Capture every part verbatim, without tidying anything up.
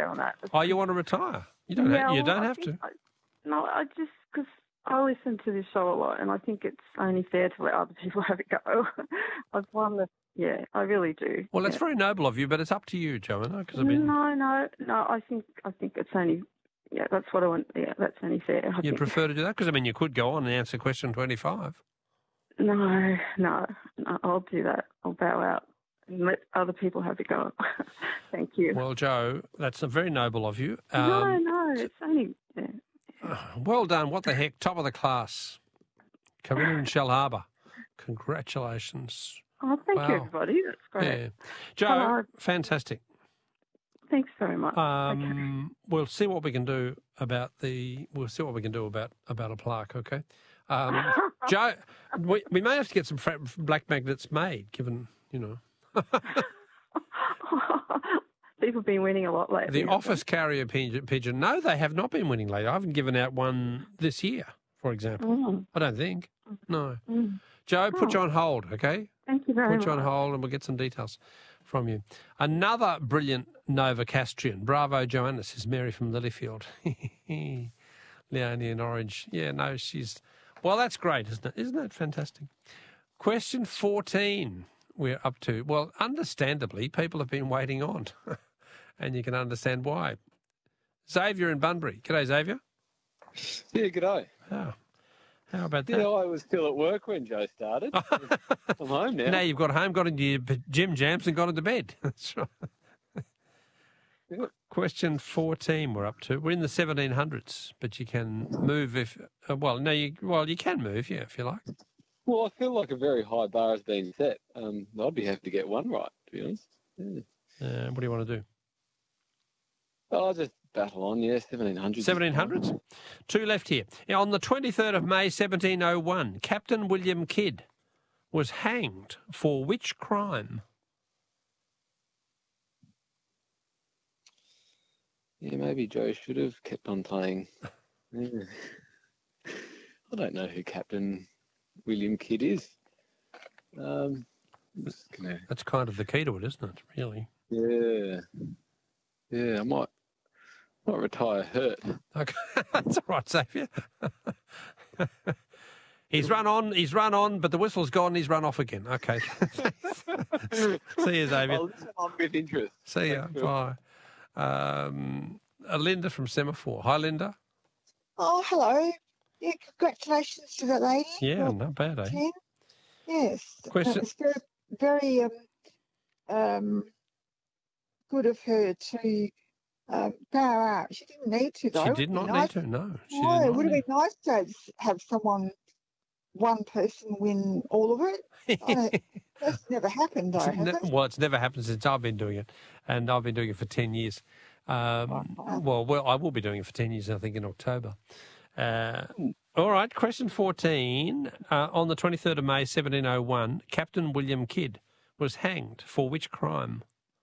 on that. Oh, you want to retire? You don't. Yeah, ha- you well, don't I have think to. I, no, I just because I listen to this show a lot, and I think it's only fair to let other people have a go. I've won the. Yeah, I really do. Well, that's yeah. very noble of you, but it's up to you, Joanna. Because I mean, No, no, no. I think I think it's only. Yeah, that's what I want. Yeah, that's only fair. I you'd think. prefer to do that? Because I mean, you could go on and answer question twenty-five. No, no, no, I'll do that. I'll bow out and let other people have a go. Thank you. Well, Joe, that's a very noble of you. Um, no, no, it's only. Yeah. uh, well done. What the heck? Top of the class. Corinna in Shell Harbour. Congratulations. Oh, thank Wow. you, everybody. That's great. Yeah. Joe, Hello. fantastic. Thanks very much. Um, okay. We'll see what we can do about the. We'll see what we can do about about a plaque. Okay, um, Joe. We, we may have to get some fra- black magnets made, given you know. People have been winning a lot lately. The office carrier pigeon, pigeon. No, they have not been winning lately. I haven't given out one this year, for example. Mm. I don't think. No. Mm. Joe, put Oh. you on hold, okay? Thank you very Put much. you on hold and we'll get some details from you. Another brilliant Nova Castrian. Bravo, Joanna, says Mary from Lilyfield. Leonie in Orange. Yeah, no, she's... Well, that's great, isn't it? Isn't that fantastic? Question fourteen we're up to. Well, understandably, people have been waiting on. And you can understand why. Xavier in Bunbury. G'day, Xavier. Yeah, g'day. Oh. How about that? Yeah, I was still at work when Joe started. I'm home now. Now you've got home, got into your gym jams and got into bed. That's right. Yeah. Question fourteen we're up to. We're in the seventeen hundreds, but you can move if... Uh, well, no, you well, you can move, yeah, if you like. Well, I feel like a very high bar has been set. Um, I'd be happy to get one right, to be honest. Yeah. Uh, what do you want to do? I'll just battle on, yeah, seventeen hundreds. seventeen hundreds? Two left here. Now, on the twenty-third of May, seventeen oh one, Captain William Kidd was hanged for which crime? Yeah, maybe Joe should have kept on playing. Yeah. I don't know who Captain William Kidd is. Um, I'm just gonna... That's kind of the key to it, isn't it, really? Yeah. Yeah, I might, might retire hurt. Okay, that's all right, Xavier. He's run on, he's run on, but the whistle's gone, he's run off again. Okay. See you, Xavier. I'll listen on with interest. See you. Thanks, Phil. Bye. Um, uh, Linda from Semaphore. Hi, Linda. Oh, hello. Yeah, congratulations to that lady. Yeah, Well, not bad, eh? ten. Yes. Question- It's very, very um, um, good of her to um, bow out. She didn't need to, though. She It did would not be need nice. to, no. She No, did it not would have need been nice to have- have someone, one person win all of it. I, that's never happened, though, It's has ne- it? well, it's never happened since I've been doing it, and I've been doing it for ten years. Um, Wow. well, well, I will be doing it for ten years, I think, in October. Uh, all right, question fourteen. Uh, on the twenty-third of May, seventeen oh one, Captain William Kidd was hanged for which crime?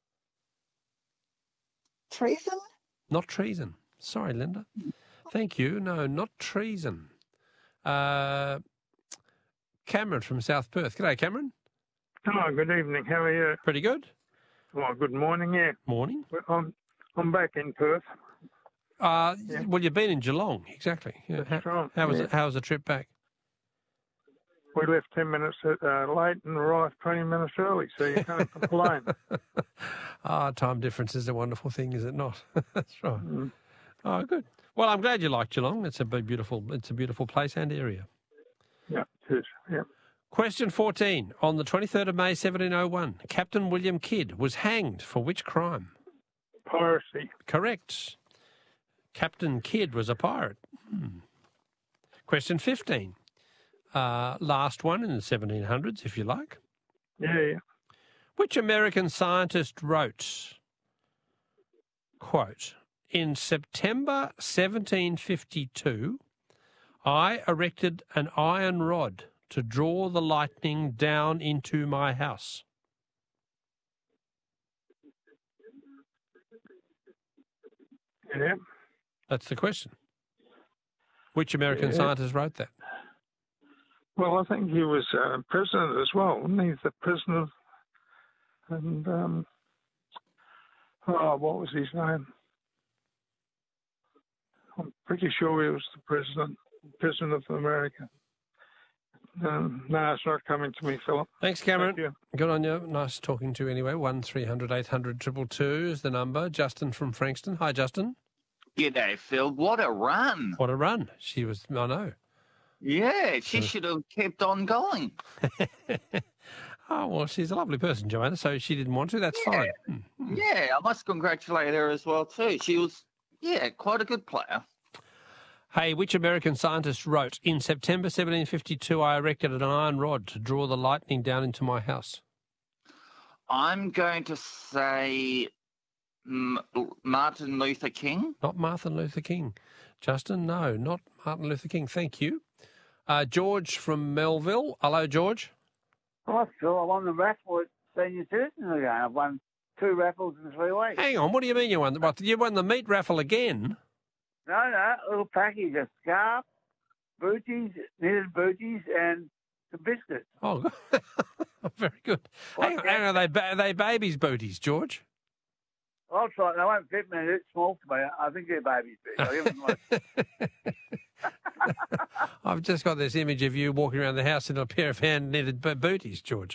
Treason? Not treason. Sorry, Linda. Thank you. No, not treason. Uh, Cameron from South Perth. G'day, Cameron. Oh, good evening. How are you? Pretty good. Well, good morning. Yeah, Morning. Well, I'm I'm back in Perth. Uh, Yeah. Well, you've been in Geelong, exactly. Yeah. That's How, right, how was yeah. it? How was the trip back? We left ten minutes uh, late and arrived twenty minutes early, so you can't complain. Ah, time difference is a wonderful thing, is it not? That's right. Mm. Oh, good. Well, I'm glad you like Geelong. It's a big, beautiful. It's a beautiful place and area. Yeah, it is. Yeah. Question fourteen. On the twenty-third of May, seventeen oh one, Captain William Kidd was hanged for which crime? Piracy. Correct. Captain Kidd was a pirate. Hmm. Question fifteen. Uh, last one in the seventeen hundreds, if you like. Yeah, yeah. Which American scientist wrote, quote, in September seventeen fifty-two, I erected an iron rod to draw the lightning down into my house. Yeah. That's the question. Which American Yeah. scientist wrote that? Well, I think he was uh, president as well, wasn't he? The president, and um, oh, what was his name? I'm pretty sure he was the president, president of America. Um, no, it's not coming to me, Philip. Thanks, Cameron. Thank you. Good on you. Nice talking to you anyway. one three hundred eight hundred two two two is the number. Justin from Frankston. Hi, Justin. G'day, Phil. What a run. What a run. She was, I know. Yeah, she should have kept on going. Oh, well, she's a lovely person, Joanna, so she didn't want to. That's Yeah. fine. Mm. Yeah, I must congratulate her as well, too. She was, yeah, quite a good player. Hey, which American scientist wrote, in September seventeen fifty-two, I erected an iron rod to draw the lightning down into my house? I'm going to say M- Martin Luther King. Not Martin Luther King. Justin, no, not Martin Luther King. Thank you. Uh, George from Melville. Hello, George. Hi, Phil. I won the raffle at Senior Citizens again. I've won two raffles in three weeks. Hang on, what do you mean you won? What, you won the meat raffle again? No, no, a little package of scarf, booties, knitted booties, and some biscuits. Oh, very good. Hang on, hang on, are, they, are they babies' booties, George? I'll try. They won't fit me. They're small for me. I think they're babies. I'll give them like- I've just got this image of you walking around the house in a pair of hand-knitted bo- booties, George.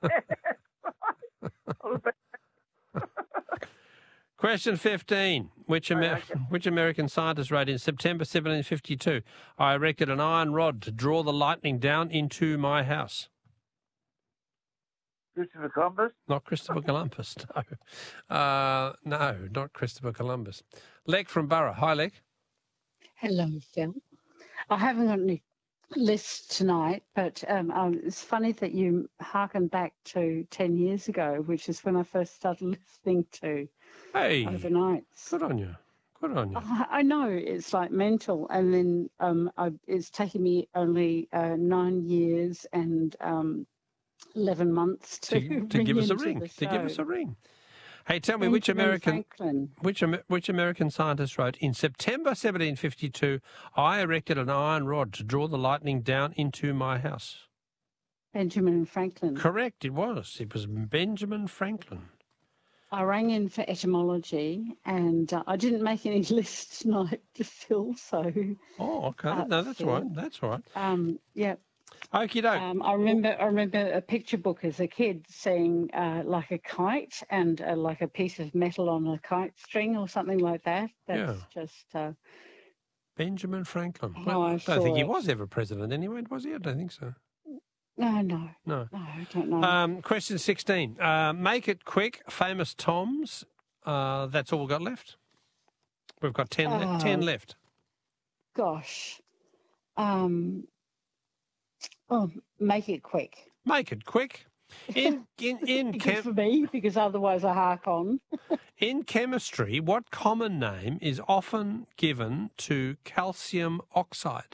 Question fifteen. Which, Amer- okay. which American scientist wrote in September seventeen fifty-two, I erected an iron rod to draw the lightning down into my house? Christopher Columbus. Not Christopher Columbus, no. Uh, no, not Christopher Columbus. Lek from Borough. Hi, Lek. Hello, Phil. I haven't got any lists tonight, but um, um, it's funny that you harken back to ten years ago, which is when I first started listening to Hey, Overnights. good on you. Good on you. I, I know it's like mental, and then um, I, it's taken me only uh, nine years and um, eleven months to, To, to ring give us a into ring. the To give us show. a ring. Hey, tell me which Benjamin American Franklin. which Amer- which American scientist wrote in September seventeen fifty-two, I erected an iron rod to draw the lightning down into my house? Benjamin Franklin. Correct, it was. It was Benjamin Franklin. I rang in for etymology, and uh, I didn't make any lists tonight to fill. So, Oh, okay. Uh, no, that's all Phil. right. That's all right. um, yeah. Okie doke. Um, I remember. I remember a picture book as a kid seeing uh, like a kite and uh, like a piece of metal on a kite string or something like that. That's just. Uh, Benjamin Franklin. how Well, I I don't think he saw it. was ever president anyway, was he? I don't think so. no, no, No. no. I don't know. Um, question sixteen. Uh, make it quick. Famous Toms. Uh, that's all we've got left. We've got ten, le- Oh. ten left. Gosh. Um. Oh, make it quick. Make it quick. In in in Good chem- for me, because otherwise I hark on. in chemistry, what common name is often given to calcium oxide?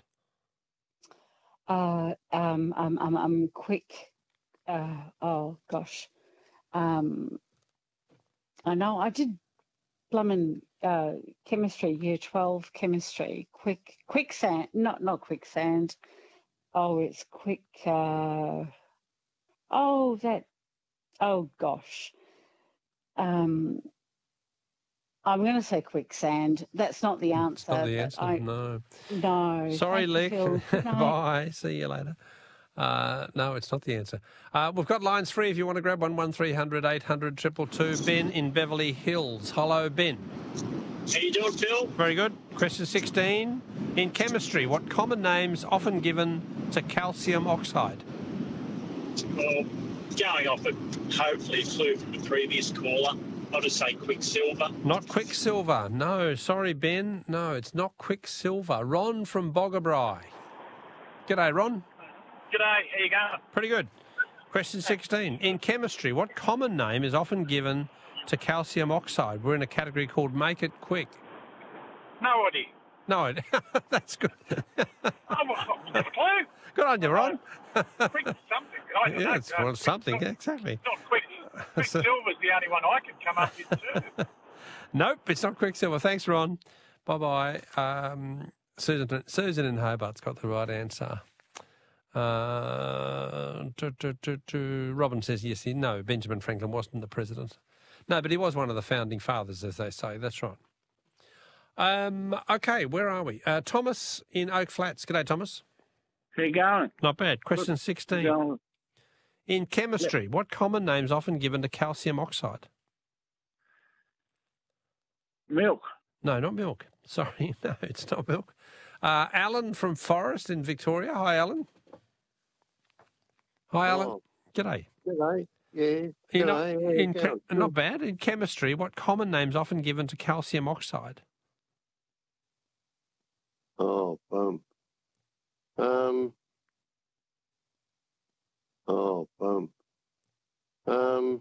Uh, um, um, um, um, quick. Uh, oh gosh. Um, I know I did plumbing uh, chemistry, year twelve chemistry. Quick, quicksand. Not not quicksand. Oh, it's quick. Uh, oh, that. Oh gosh. Um, I'm going to say quicksand. That's not the answer. It's not the but answer. I, No. no. Sorry, Thank you, Lick. Phil. Good night. Bye. See you later. Uh, no, it's not the answer. Uh, we've got lines free if you want to grab one. One three hundred eight hundred two two two. Ben in Beverly Hills. Hello, Ben. How you doing, Phil? Very good. Question sixteen. In chemistry, what common names often given to calcium oxide? Well, going off a hopefully clue from the previous caller, I'll just say Quicksilver. Not Quicksilver. No, sorry, Ben. No, it's not Quicksilver. Ron from Boggabri. G'day, Ron. G'day, how you going? Pretty good. Question sixteen. In chemistry, what common name is often given to calcium oxide? We're in a category called Make It Quick. No idea. No, that's good. I've never a clue. Good on you, Ron. Quick something. I don't know. Yeah, it's well, Quick something, Sil- exactly. Not quick. Quicksilver's the only one I can come up with too. Nope, it's not Quicksilver. Thanks, Ron. Bye-bye. Um, Susan, Susan in Hobart's got the right answer. Uh, to, to, to, to, Robin says, yes, he, no, Benjamin Franklin wasn't the president. No, but he was one of the founding fathers, as they say. That's right. Um, okay, where are we? Uh, Thomas in Oak Flats. G'day, Thomas. How you going? Not bad. Question sixteen. Going? In chemistry, what common name is often given to calcium oxide? Milk. No, not milk. Sorry, no, it's not milk. Uh, Alan from Forest in Victoria. Hi, Alan. Hi, Alan. Oh. G'day. G'day. Yeah. In, G'day. How you in going? che- not bad. In chemistry, what common name is often given to calcium oxide? Oh, bum. Um. Oh, bum. Um.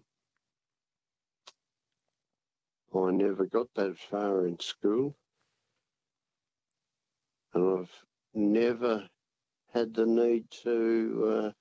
I never got that far in school, and I've never had the need to uh,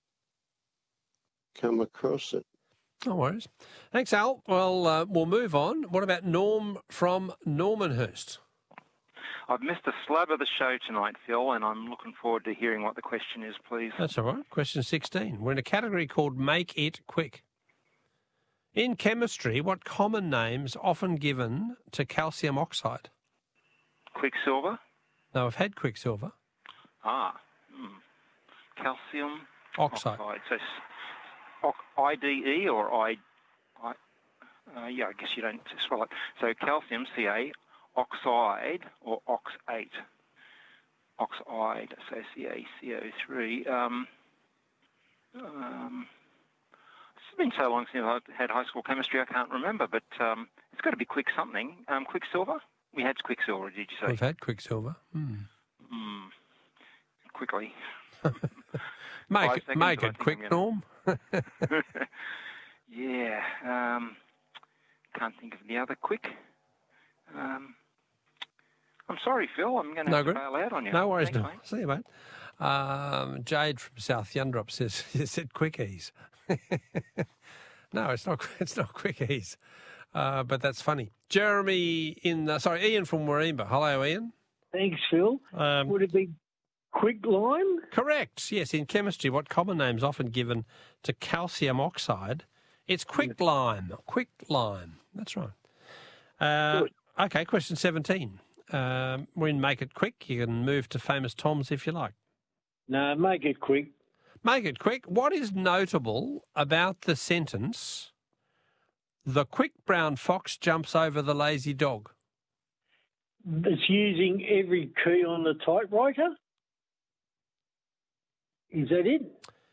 come across it. No worries. Thanks, Al. Well, uh, we'll move on. What about Norm from Normanhurst? I've missed a slab of the show tonight, Phil, and I'm looking forward to hearing what the question is, please. That's all right. Question sixteen. We're in a category called Make It Quick. In chemistry, what common names often given to calcium oxide? Quicksilver? No, I've had quicksilver. Ah. Hmm. Calcium Oxide. oxide. So, s- oc- I D E or I... I uh, yeah, I guess you don't spell it. So calcium, C A, oxide or oxate. Oxide, so C A C O three. Um, um, it's been so long since I've had high school chemistry, I can't remember, but um, it's got to be quick something. Um, quicksilver? We had quicksilver, did you say? We've had quicksilver. Hmm. Hmm. Quickly. Make Five it, seconds, make I it think quick, I'm Norm. Yeah. Um, can't think of the other quick. Um, I'm sorry, Phil. I'm going to No have to good. bail out on you. No worries, Thanks, no. mate. See you, mate. Um, Jade from South Yundrup says, you said quickies. No, it's not. It's not quickies. Uh, but that's funny. Jeremy in, uh, sorry, Ian from Warringah. Hello, Ian. Thanks, Phil. Um, Would it be quicklime? Correct. Yes, in chemistry, what common name is often given to calcium oxide? It's quicklime. Quicklime. That's right. Uh, Good. okay, question seventeen. Um, we're in Make It Quick. You can move to Famous Tom's if you like. No, make it quick. Make it quick. What is notable about the sentence, the quick brown fox jumps over the lazy dog? It's using every key on the typewriter? Is that it?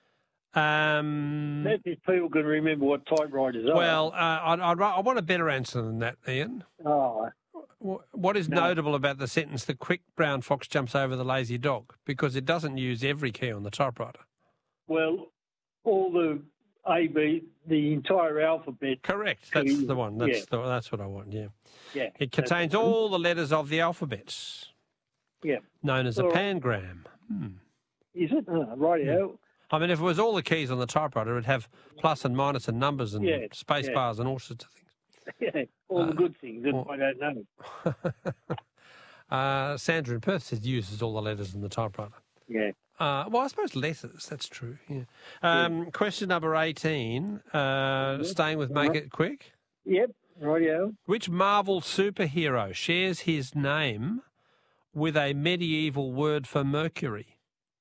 Um, That's if people can remember what typewriters are. well, uh, I'd, I'd, ra- I want a better answer than that, Ian. Oh, Wh- What is No. notable about the sentence, the quick brown fox jumps over the lazy dog? Because it doesn't use every key on the typewriter. well, all the A, B, the entire alphabet. Correct. That's keys. the one. That's yeah. the, that's what I want, yeah. Yeah. It contains that's- all the letters of the alphabet, Yeah. known as a All right. pangram. Hmm. Is it? Oh, rightio. I mean, if it was all the keys on the typewriter, it'd have plus and minus and numbers and Yeah, space yeah. bars and all sorts of things. Yeah. All Uh, the good things that well- I don't know. uh, Sandra in Perth says uses all the letters in the typewriter. Yeah. Uh, well, I suppose letters, that's true. Yeah. Um, Question number eighteen, uh, staying with Make It Quick. Yep. Rightio. Which Marvel superhero shares his name with a medieval word for Mercury?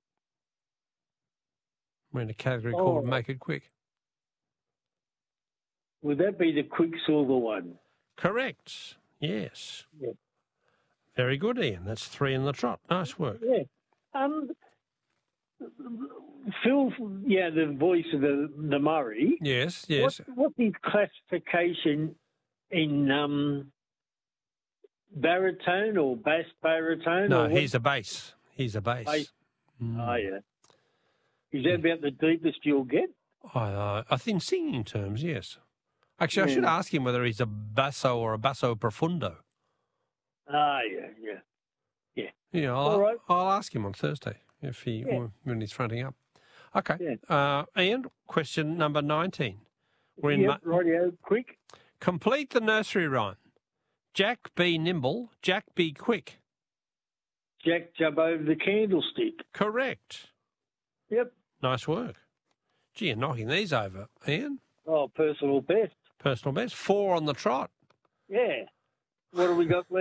We're in a category called Oh. Make It Quick. Would that be the Quicksilver one? Correct. Yes. Yeah. Very good, Ian. That's three in the trot. Nice work. Yeah. Um, Phil, yeah, the voice of the, the Murray. Yes, yes. What, what's his classification in um, baritone or bass baritone? No, or what? he's a bass. He's a bass. Bass. Mm. Oh, yeah. Is that about the deepest you'll get? I, uh, I think singing terms, yes. Actually, I should Yeah. ask him whether he's a basso or a basso profundo. Ah, yeah, yeah. Yeah. Yeah, I'll, All right. I'll ask him on Thursday if he Yeah. when he's fronting up. Okay. Yeah. Uh, Ian, question number nineteen. We're in Yep, ma- rightio, quick. complete the nursery rhyme. Jack be nimble, Jack be quick. Jack jump over the candlestick. Correct. Yep. Nice work. Gee, you're knocking these over, Ian. Oh, personal best. Personal best. Four on the trot. Yeah. What have we got left?